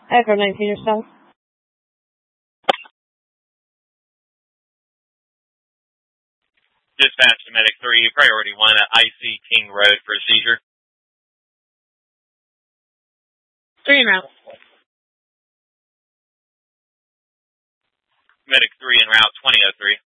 Echo 19 yourself. Dispatch to Medic 3, Priority 1 at IC King Road for a seizure. 3 en route. Medic 3 en route 2003.